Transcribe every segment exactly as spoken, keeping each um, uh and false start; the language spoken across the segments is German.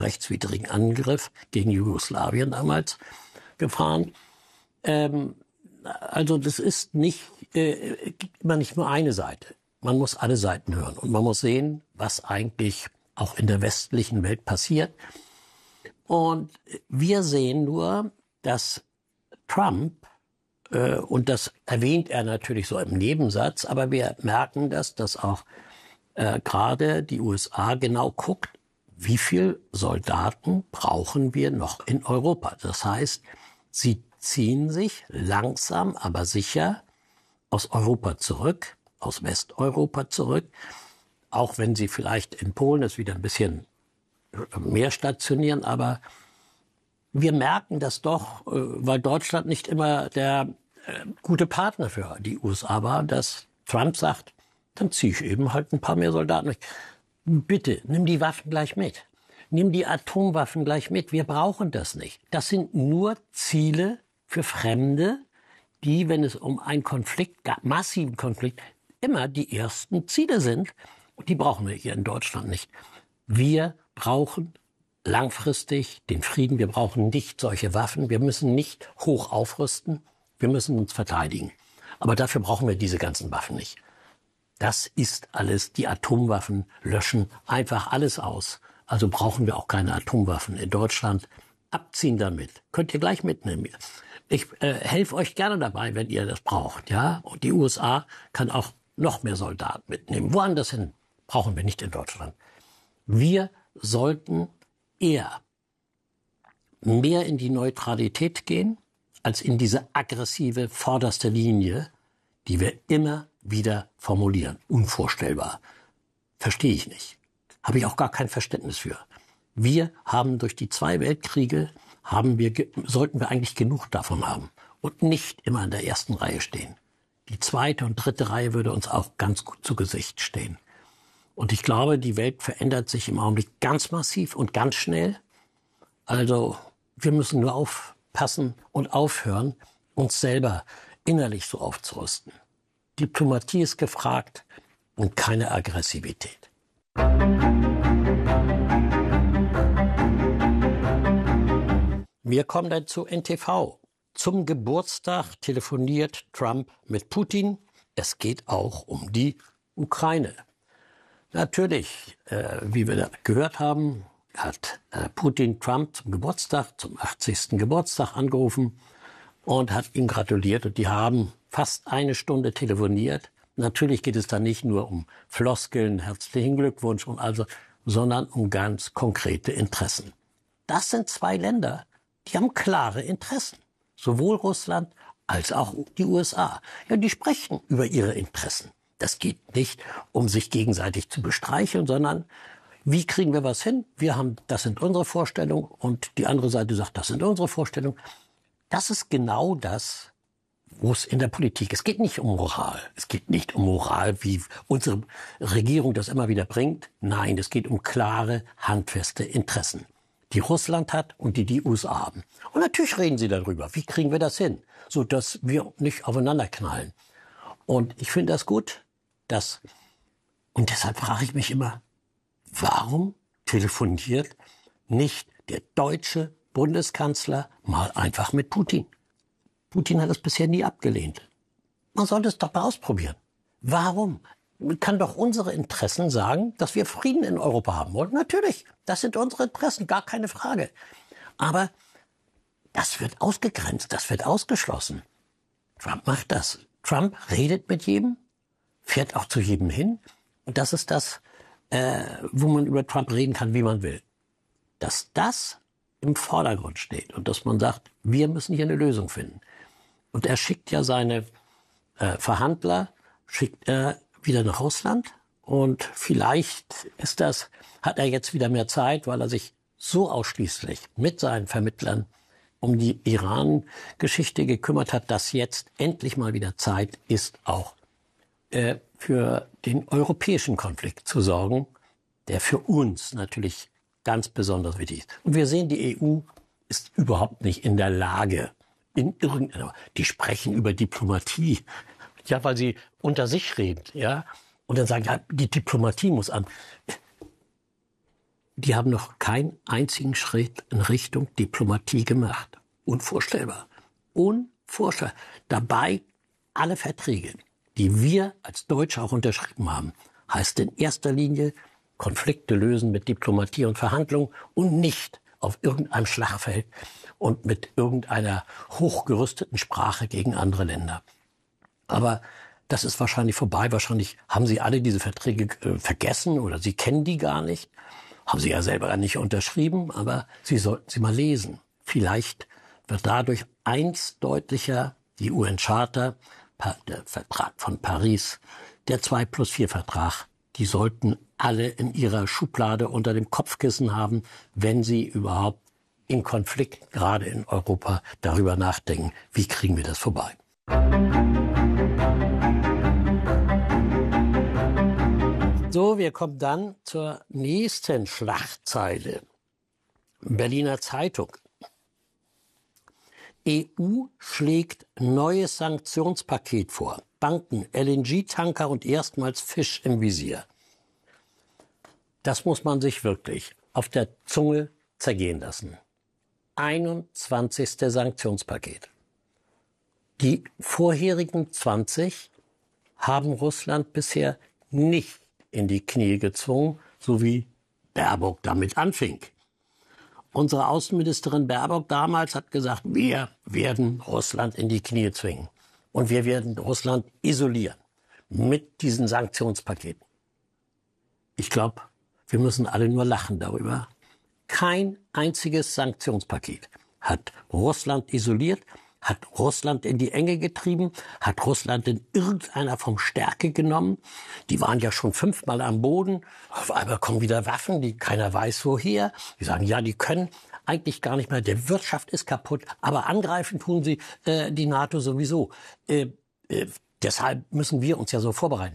rechtswidrigen Angriff gegen Jugoslawien damals gefahren. Ähm, also das ist nicht, äh, gibt immer nicht nur eine Seite. Man muss alle Seiten hören und man muss sehen, was eigentlich auch in der westlichen Welt passiert. Und wir sehen nur, dass Trump, äh, und das erwähnt er natürlich so im Nebensatz, aber wir merken das, dass auch äh, gerade die U S A genau guckt, wie viel Soldaten brauchen wir noch in Europa. Das heißt, sie ziehen sich langsam, aber sicher aus Europa zurück, aus Westeuropa zurück, auch wenn sie vielleicht in Polen es wieder ein bisschen mehr stationieren, aber wir merken das doch, weil Deutschland nicht immer der gute Partner für die U S A war, dass Trump sagt, dann ziehe ich eben halt ein paar mehr Soldaten weg. Bitte, nimm die Waffen gleich mit. Nimm die Atomwaffen gleich mit. Wir brauchen das nicht. Das sind nur Ziele für Fremde, die, wenn es um einen Konflikt, massiven Konflikt, immer die ersten Ziele sind. Und die brauchen wir hier in Deutschland nicht. Wir brauchen langfristig den Frieden. Wir brauchen nicht solche Waffen. Wir müssen nicht hoch aufrüsten. Wir müssen uns verteidigen. Aber dafür brauchen wir diese ganzen Waffen nicht. Das ist alles, die Atomwaffen löschen einfach alles aus. Also brauchen wir auch keine Atomwaffen in Deutschland. Abziehen damit. Könnt ihr gleich mitnehmen. Ich äh, helfe euch gerne dabei, wenn ihr das braucht. Ja? Und die U S A kann auch noch mehr Soldaten mitnehmen. Woanders hin brauchen wir nicht in Deutschland. Wir sollten eher mehr in die Neutralität gehen, als in diese aggressive vorderste Linie, die wir immer wieder formulieren. Unvorstellbar. Verstehe ich nicht. Habe ich auch gar kein Verständnis für. Wir haben durch die zwei Weltkriege, haben wir, sollten wir eigentlich genug davon haben und nicht immer in der ersten Reihe stehen. Die zweite und dritte Reihe würde uns auch ganz gut zu Gesicht stehen. Und ich glaube, die Welt verändert sich im Augenblick ganz massiv und ganz schnell. Also wir müssen nur aufpassen und aufhören, uns selber innerlich so aufzurüsten. Diplomatie ist gefragt und keine Aggressivität. Wir kommen dann zu N T V. Zum Geburtstag telefoniert Trump mit Putin. Es geht auch um die Ukraine. Natürlich, äh, wie wir gehört haben, hat äh, Putin Trump zum Geburtstag, zum achtzigsten Geburtstag angerufen und hat ihm gratuliert. Und die haben fast eine Stunde telefoniert. Natürlich geht es da nicht nur um Floskeln, herzlichen Glückwunsch und also, sondern um ganz konkrete Interessen. Das sind zwei Länder, die haben klare Interessen. Sowohl Russland als auch die U S A. Ja, die sprechen über ihre Interessen. Das geht nicht, um sich gegenseitig zu bestreicheln, sondern wie kriegen wir was hin? Wir haben, das sind unsere Vorstellungen und die andere Seite sagt, das sind unsere Vorstellungen. Das ist genau das, wo es in der Politik, es geht nicht um Moral. Es geht nicht um Moral, wie unsere Regierung das immer wieder bringt. Nein, es geht um klare, handfeste Interessen, die Russland hat und die die U S A haben. Und natürlich reden sie darüber. Wie kriegen wir das hin? So dass wir nicht aufeinander knallen. Und ich finde das gut, dass, und deshalb frage ich mich immer, warum telefoniert nicht der deutsche Bundeskanzler mal einfach mit Putin? Putin hat es bisher nie abgelehnt. Man sollte es doch mal ausprobieren. Warum? Man kann doch unsere Interessen sagen, dass wir Frieden in Europa haben wollen. Natürlich, das sind unsere Interessen, gar keine Frage. Aber das wird ausgegrenzt, das wird ausgeschlossen. Trump macht das. Trump redet mit jedem, fährt auch zu jedem hin. Und das ist das, äh, wo man über Trump reden kann, wie man will. Dass das im Vordergrund steht und dass man sagt, wir müssen hier eine Lösung finden. Und er schickt ja seine äh, Verhandler, schickt er wieder nach Russland. Und vielleicht ist das, hat er jetzt wieder mehr Zeit, weil er sich so ausschließlich mit seinen Vermittlern um die Iran-Geschichte gekümmert hat, dass jetzt endlich mal wieder Zeit ist, auch äh, für den europäischen Konflikt zu sorgen, der für uns natürlich ganz besonders wichtig ist. Und wir sehen, die E U ist überhaupt nicht in der Lage, in irgendeiner, die sprechen über Diplomatie, ja, weil sie unter sich reden, ja, und dann sagen, ja, die Diplomatie muss an. die haben noch keinen einzigen Schritt in Richtung Diplomatie gemacht. Unvorstellbar. Unvorstellbar. Dabei alle Verträge, die wir als Deutsche auch unterschrieben haben, heißt in erster Linie Konflikte lösen mit Diplomatie und Verhandlung und nicht auf irgendeinem Schlachtfeld und mit irgendeiner hochgerüsteten Sprache gegen andere Länder. Aber das ist wahrscheinlich vorbei. Wahrscheinlich haben Sie alle diese Verträge äh, vergessen oder Sie kennen die gar nicht. Haben Sie ja selber nicht unterschrieben, aber Sie sollten sie mal lesen. Vielleicht wird dadurch eins deutlicher: die U N-Charta, der Vertrag von Paris, der zwei plus vier Vertrag, die sollten alle in ihrer Schublade unter dem Kopfkissen haben, wenn sie überhaupt in Konflikt, gerade in Europa, darüber nachdenken, wie kriegen wir das vorbei. So, wir kommen dann zur nächsten Schlagzeile. Berliner Zeitung. E U schlägt neues Sanktionspaket vor. Banken, L N G-Tanker und erstmals Fisch im Visier. Das muss man sich wirklich auf der Zunge zergehen lassen. einundzwanzigste Sanktionspaket. Die vorherigen zwanzig haben Russland bisher nicht in die Knie gezwungen, so wie Baerbock damit anfing. Unsere Außenministerin Baerbock damals hat gesagt, wir werden Russland in die Knie zwingen. Und wir werden Russland isolieren mit diesen Sanktionspaketen. Ich glaube, wir müssen alle nur lachen darüber. Kein einziges Sanktionspaket hat Russland isoliert, hat Russland in die Enge getrieben, hat Russland in irgendeiner Form Stärke genommen. Die waren ja schon fünfmal am Boden. Auf einmal kommen wieder Waffen, die keiner weiß woher. Die sagen, ja, die können eigentlich gar nicht mehr. Der Wirtschaft ist kaputt, aber angreifen tun sie äh, die NATO sowieso. Äh, äh, deshalb müssen wir uns ja so vorbereiten.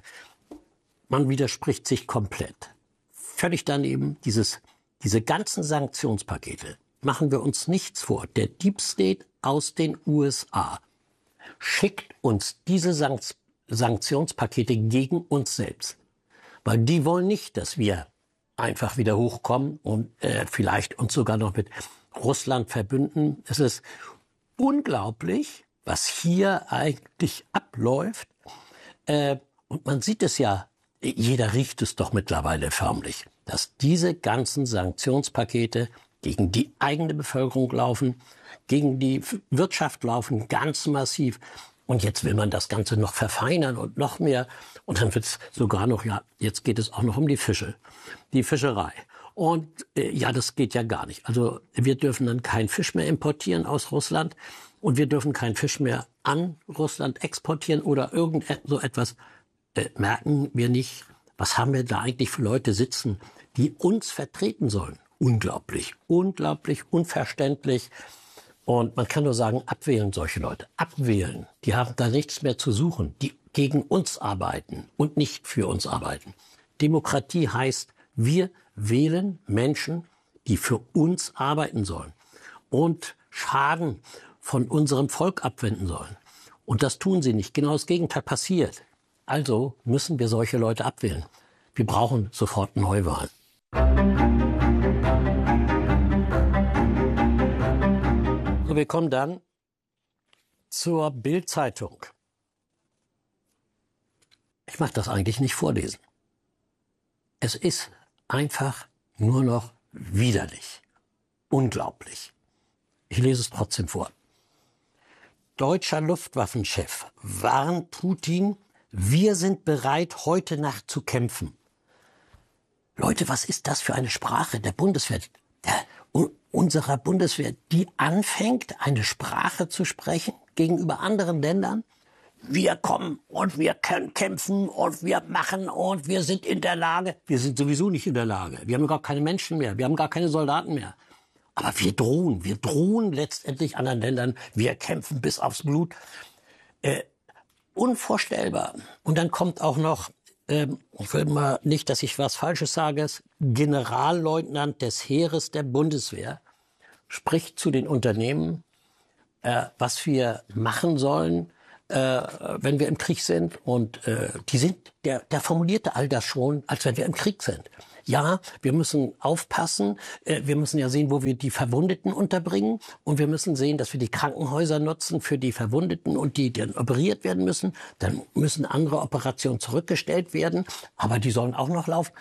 Man widerspricht sich komplett. Völlig daneben, dieses, diese ganzen Sanktionspakete. Machen wir uns nichts vor. Der Deep State aus den U S A schickt uns diese Sankt- Sanktionspakete gegen uns selbst. Weil die wollen nicht, dass wir einfach wieder hochkommen und äh, vielleicht uns sogar noch mit Russland verbünden. Es ist unglaublich, was hier eigentlich abläuft. Äh, und man sieht es ja, jeder riecht es doch mittlerweile förmlich, dass diese ganzen Sanktionspakete gegen die eigene Bevölkerung laufen, gegen die Wirtschaft laufen, ganz massiv. Und jetzt will man das Ganze noch verfeinern und noch mehr. Und dann wird es sogar noch, ja, jetzt geht es auch noch um die Fische, die Fischerei. Und äh, ja, das geht ja gar nicht. Also wir dürfen dann keinen Fisch mehr importieren aus Russland und wir dürfen keinen Fisch mehr an Russland exportieren oder irgend so etwas. Äh, merken wir nicht, was haben wir da eigentlich für Leute sitzen, die uns vertreten sollen? Unglaublich, unglaublich, unverständlich. Und man kann nur sagen, abwählen solche Leute. Abwählen. Die haben da nichts mehr zu suchen. Die gegen uns arbeiten und nicht für uns arbeiten. Demokratie heißt, wir wählen Menschen, die für uns arbeiten sollen und Schaden von unserem Volk abwenden sollen. Und das tun sie nicht. Genau das Gegenteil passiert. Also müssen wir solche Leute abwählen. Wir brauchen sofort Neuwahlen. So, wir kommen dann zur Bild-Zeitung. Ich mache das eigentlich nicht vorlesen. Es ist einfach nur noch widerlich. Unglaublich. Ich lese es trotzdem vor. Deutscher Luftwaffenchef warnt Putin, wir sind bereit, heute Nacht zu kämpfen. Leute, was ist das für eine Sprache der Bundeswehr, der, unserer Bundeswehr, die anfängt, eine Sprache zu sprechen gegenüber anderen Ländern? Wir kommen und wir können kämpfen und wir machen und wir sind in der Lage. Wir sind sowieso nicht in der Lage. Wir haben gar keine Menschen mehr. Wir haben gar keine Soldaten mehr. Aber wir drohen. Wir drohen letztendlich anderen Ländern. Wir kämpfen bis aufs Blut. Äh, unvorstellbar. Und dann kommt auch noch, äh, ich will mal nicht, dass ich was Falsches sage, Generalleutnant des Heeres der Bundeswehr spricht zu den Unternehmen, äh, was wir machen sollen, Äh, wenn wir im Krieg sind. Und äh, die sind, der, der formulierte all das schon, als wenn wir im Krieg sind. Ja, wir müssen aufpassen. Wir müssen ja sehen, wo wir die Verwundeten unterbringen. Und wir müssen sehen, dass wir die Krankenhäuser nutzen für die Verwundeten und die dann operiert werden müssen. Dann müssen andere Operationen zurückgestellt werden. Aber die sollen auch noch laufen.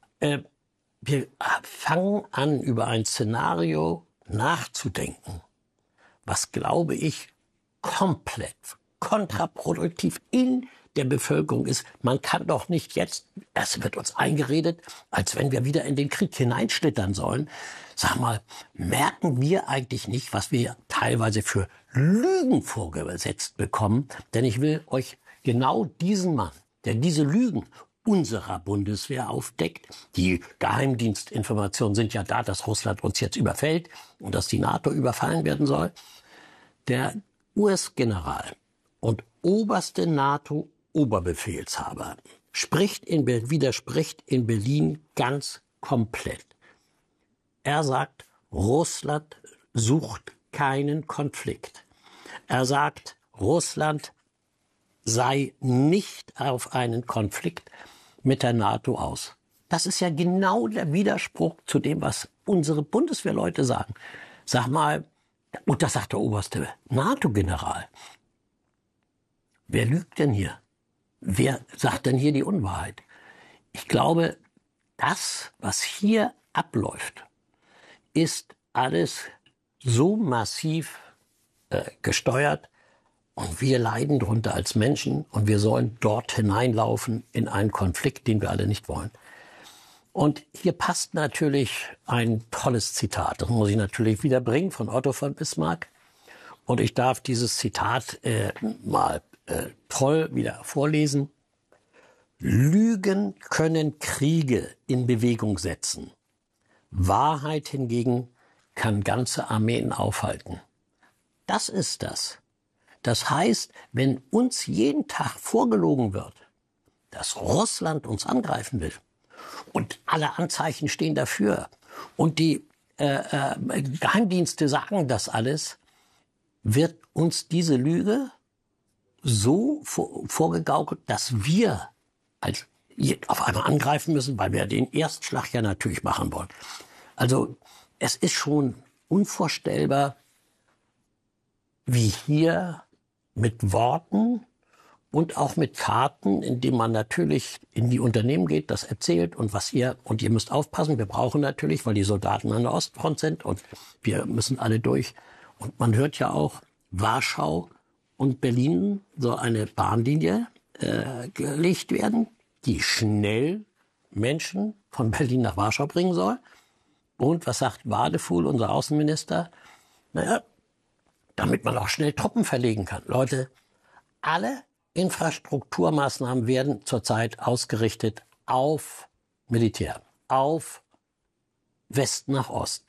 Wir fangen an, über ein Szenario nachzudenken, was, glaube ich, komplett kontraproduktiv in der Bevölkerung ist. Man kann doch nicht jetzt, es wird uns eingeredet, als wenn wir wieder in den Krieg hineinschlittern sollen. Sag mal, merken wir eigentlich nicht, was wir teilweise für Lügen vorgesetzt bekommen? Denn ich will euch genau diesen Mann, der diese Lügen unserer Bundeswehr aufdeckt. Die Geheimdienstinformationen sind ja da, dass Russland uns jetzt überfällt und dass die NATO überfallen werden soll. Der U S-General und oberste NATO-Oberbefehlshaber spricht in, widerspricht in Berlin ganz komplett. Er sagt, Russland sucht keinen Konflikt. Er sagt, Russland sei nicht auf einen Konflikt mit der NATO aus. Das ist ja genau der Widerspruch zu dem, was unsere Bundeswehrleute sagen. Sag mal, und das sagt der oberste NATO-General. Wer lügt denn hier? Wer sagt denn hier die Unwahrheit? Ich glaube, das, was hier abläuft, ist alles so massiv äh, gesteuert, und wir leiden darunter als Menschen und wir sollen dort hineinlaufen in einen Konflikt, den wir alle nicht wollen. Und hier passt natürlich ein tolles Zitat. Das muss ich natürlich wieder bringen von Otto von Bismarck. Und ich darf dieses Zitat äh, mal äh, toll wieder vorlesen. Lügen können Kriege in Bewegung setzen. Wahrheit hingegen kann ganze Armeen aufhalten. Das ist das. Das heißt, wenn uns jeden Tag vorgelogen wird, dass Russland uns angreifen will und alle Anzeichen stehen dafür und die äh, äh, Geheimdienste sagen das alles, wird uns diese Lüge so vor, vorgegaukelt, dass wir als auf einmal angreifen müssen, weil wir den Erstschlag ja natürlich machen wollen. Also es ist schon unvorstellbar, wie hier mit Worten und auch mit Karten, indem man natürlich in die Unternehmen geht, das erzählt und was ihr, und ihr müsst aufpassen, wir brauchen natürlich, weil die Soldaten an der Ostfront sind und wir müssen alle durch. Und man hört ja auch, Warschau und Berlin soll eine Bahnlinie äh, gelegt werden, die schnell Menschen von Berlin nach Warschau bringen soll. Und was sagt Wadefuhl, unser Außenminister? Naja, damit man auch schnell Truppen verlegen kann. Leute, alle Infrastrukturmaßnahmen werden zurzeit ausgerichtet auf Militär, auf West nach Ost.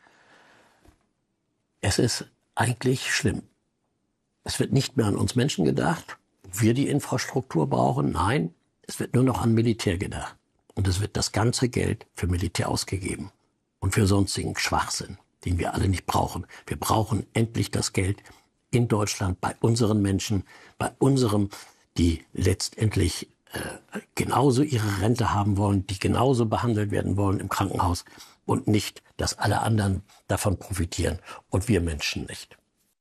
Es ist eigentlich schlimm. Es wird nicht mehr an uns Menschen gedacht, wir die Infrastruktur brauchen. Nein, es wird nur noch an Militär gedacht. Und es wird das ganze Geld für Militär ausgegeben und für sonstigen Schwachsinn, den wir alle nicht brauchen. Wir brauchen endlich das Geld in Deutschland bei unseren Menschen, bei unserem, die letztendlich äh, genauso ihre Rente haben wollen, die genauso behandelt werden wollen im Krankenhaus und nicht, dass alle anderen davon profitieren und wir Menschen nicht.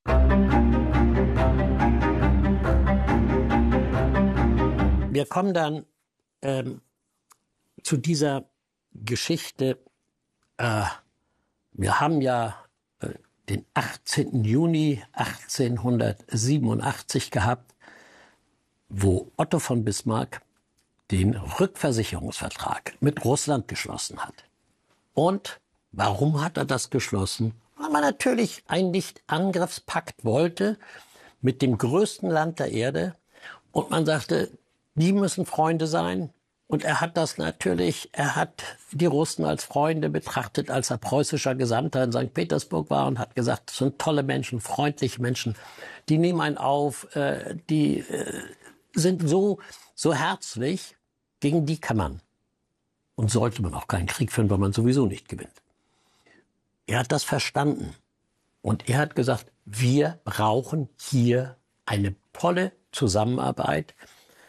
Wir kommen dann ähm, zu dieser Geschichte. Äh, wir haben ja äh, den achtzehnten Juni achtzehnhundertsiebenundachtzig gehabt, wo Otto von Bismarck den Rückversicherungsvertrag mit Russland geschlossen hat. Und warum hat er das geschlossen? Weil man natürlich einen Nicht-Angriffspakt wollte mit dem größten Land der Erde. Und man sagte, die müssen Freunde sein. Und er hat das natürlich, er hat die Russen als Freunde betrachtet, als er preußischer Gesandter in Sankt Petersburg war und hat gesagt, das sind tolle Menschen, freundliche Menschen, die nehmen einen auf, äh, die äh, sind so, so herzlich, gegen die kann man. Und sollte man auch keinen Krieg führen, weil man sowieso nicht gewinnt. Er hat das verstanden. Und er hat gesagt, wir brauchen hier eine tolle Zusammenarbeit.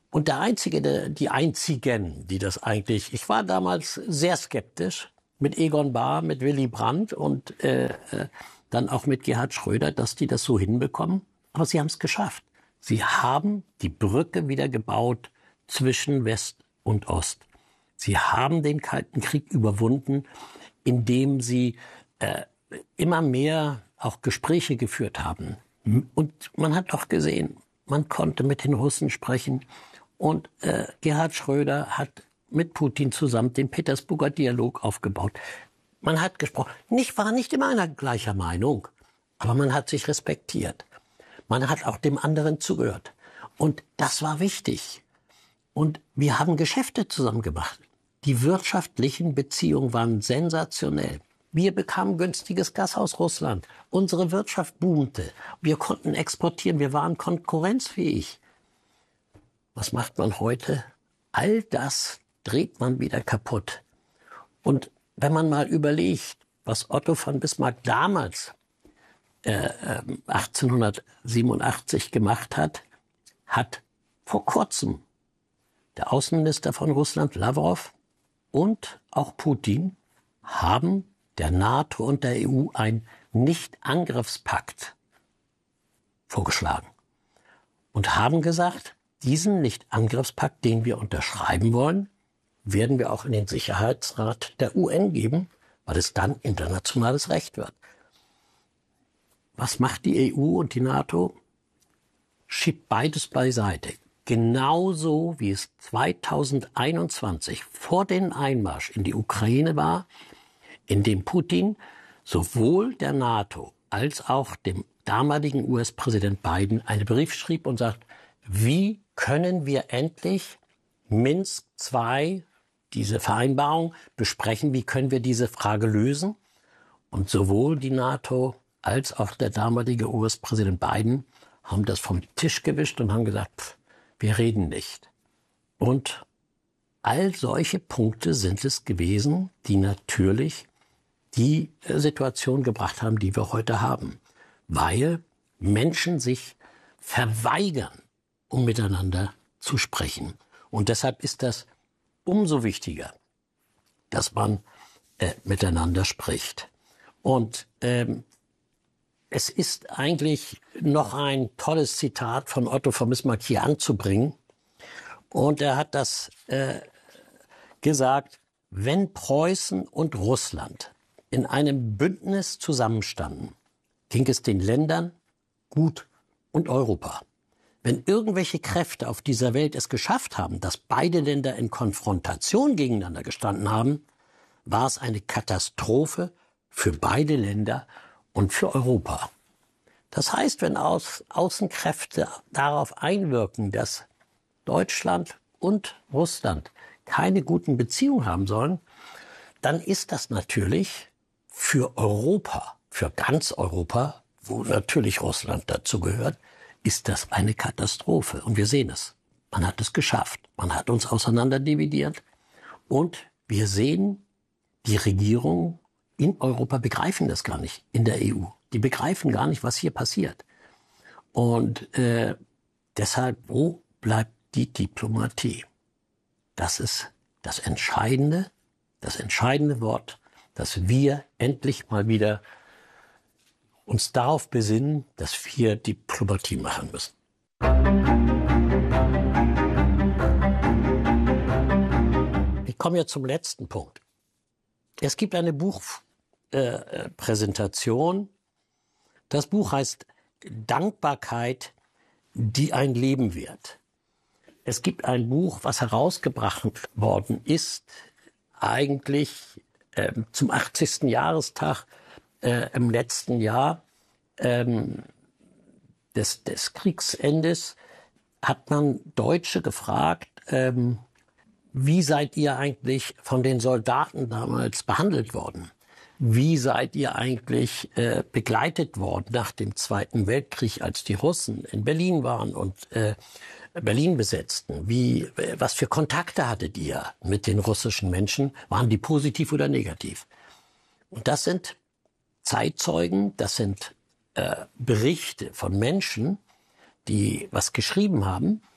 Und der Einzige, der, die Einzigen, die das eigentlich, ich war damals sehr skeptisch mit Egon Bahr, mit Willy Brandt und äh, dann auch mit Gerhard Schröder, dass die das so hinbekommen. Aber sie haben es geschafft. Sie haben die Brücke wieder gebaut zwischen West und Ost. Sie haben den Kalten Krieg überwunden, indem sie äh, immer mehr auch Gespräche geführt haben. Und man hat auch gesehen, man konnte mit den Russen sprechen. Und äh, Gerhard Schröder hat mit Putin zusammen den Petersburger Dialog aufgebaut. Man hat gesprochen. Nicht, war nicht immer einer gleicher Meinung, aber man hat sich respektiert. Man hat auch dem anderen zugehört. Und das war wichtig. Und wir haben Geschäfte zusammen gemacht. Die wirtschaftlichen Beziehungen waren sensationell. Wir bekamen günstiges Gas aus Russland. Unsere Wirtschaft boomte. Wir konnten exportieren. Wir waren konkurrenzfähig. Was macht man heute? All das dreht man wieder kaputt. Und wenn man mal überlegt, was Otto von Bismarck damals äh, achtzehnhundertsiebenundachtzig gemacht hat, hat vor kurzem der Außenminister von Russland, Lawrow, und auch Putin haben der NATO und der E U einen Nicht-Angriffspakt vorgeschlagen und haben gesagt, diesen Nicht-Angriffspakt, den wir unterschreiben wollen, werden wir auch in den Sicherheitsrat der U N geben, weil es dann internationales Recht wird. Was macht die E U und die NATO? Schiebt beides beiseite. Genauso wie es zweitausendeinundzwanzig vor dem Einmarsch in die Ukraine war, in dem Putin sowohl der NATO als auch dem damaligen U S-Präsident Biden einen Brief schrieb und sagt, wie können wir endlich Minsk zwei, diese Vereinbarung, besprechen, wie können wir diese Frage lösen? Und sowohl die NATO als auch der damalige U S-Präsident Biden haben das vom Tisch gewischt und haben gesagt, pff, wir reden nicht. Und all solche Punkte sind es gewesen, die natürlich die Situation gebracht haben, die wir heute haben. Weil Menschen sich verweigern, um miteinander zu sprechen. Und deshalb ist das umso wichtiger, dass man äh, miteinander spricht. Und ähm, es ist eigentlich noch ein tolles Zitat von Otto von Bismarck hier anzubringen. Und er hat das äh, gesagt, wenn Preußen und Russland in einem Bündnis zusammenstanden, ging es den Ländern gut und Europa. Wenn irgendwelche Kräfte auf dieser Welt es geschafft haben, dass beide Länder in Konfrontation gegeneinander gestanden haben, war es eine Katastrophe für beide Länder und für Europa. Das heißt, wenn Au- Außenkräfte darauf einwirken, dass Deutschland und Russland keine guten Beziehungen haben sollen, dann ist das natürlich für Europa, für ganz Europa, wo natürlich Russland dazu gehört, ist das eine Katastrophe. Und wir sehen es. Man hat es geschafft. Man hat uns auseinanderdividiert. Und wir sehen, die Regierungen in Europa begreifen das gar nicht, in der E U. Die begreifen gar nicht, was hier passiert. Und äh, deshalb, wo bleibt die Diplomatie? Das ist das Entscheidende, das entscheidende Wort, dass wir endlich mal wieder uns darauf besinnen, dass wir Diplomatie machen müssen. Ich komme jetzt zum letzten Punkt. Es gibt eine Buchpräsentation. Äh, das Buch heißt Dankbarkeit, die ein Leben wert. Es gibt ein Buch, was herausgebracht worden ist, eigentlich äh, zum achtzigsten Jahrestag äh, im letzten Jahr ähm, des, des Kriegsendes, hat man Deutsche gefragt, ähm, wie seid ihr eigentlich von den Soldaten damals behandelt worden? Wie seid ihr eigentlich äh, begleitet worden nach dem Zweiten Weltkrieg, als die Russen in Berlin waren und äh, Berlin besetzten? Wie, äh, was für Kontakte hattet ihr mit den russischen Menschen? Waren die positiv oder negativ? Und das sind Zeitzeugen, das sind äh, Berichte von Menschen, die was geschrieben haben,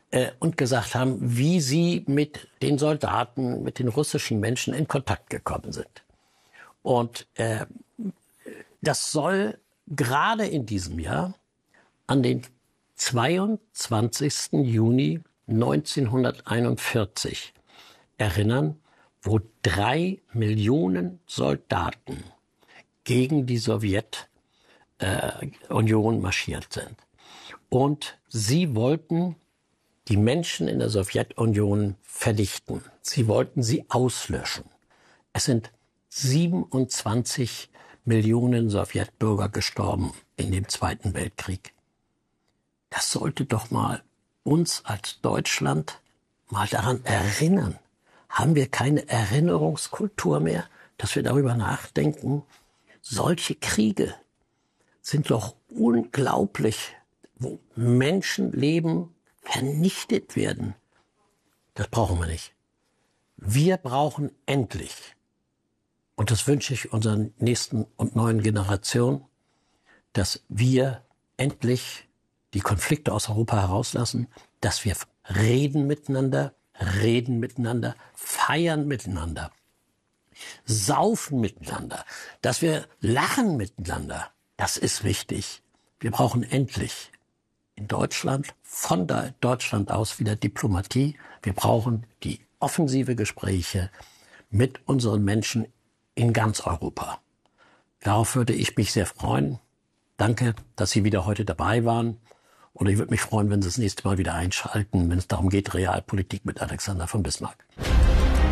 äh, und gesagt haben, wie sie mit den Soldaten, mit den russischen Menschen in Kontakt gekommen sind. Und äh, das soll gerade in diesem Jahr an den zweiundzwanzigsten Juni neunzehnhunderteinundvierzig erinnern, wo drei Millionen Soldaten gegen die Sowjetunion marschiert sind. Und sie wollten die Menschen in der Sowjetunion vernichten. Sie wollten sie auslöschen. Es sind siebenundzwanzig Millionen Sowjetbürger gestorben in dem Zweiten Weltkrieg. Das sollte doch mal uns als Deutschland mal daran erinnern. Haben wir keine Erinnerungskultur mehr, dass wir darüber nachdenken? Solche Kriege sind doch unglaublich, wo Menschenleben vernichtet werden. Das brauchen wir nicht. Wir brauchen endlich, und das wünsche ich unseren nächsten und neuen Generationen, dass wir endlich die Konflikte aus Europa herauslassen, dass wir reden miteinander, reden miteinander, feiern miteinander, saufen miteinander, dass wir lachen miteinander. Das ist wichtig. Wir brauchen endlich in Deutschland, von Deutschland aus wieder Diplomatie. Wir brauchen die offensive Gespräche mit unseren Menschen in ganz Europa. Darauf würde ich mich sehr freuen. Danke, dass Sie wieder heute dabei waren. Und ich würde mich freuen, wenn Sie das nächste Mal wieder einschalten, wenn es darum geht, Realpolitik mit Alexander von Bismarck.